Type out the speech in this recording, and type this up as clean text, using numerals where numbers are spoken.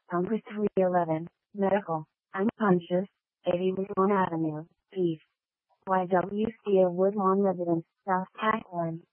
Number 311, Medical, Unconscious, 80 Woodlawn Avenue, East. YWCA Woodlawn Residence, South Parkland.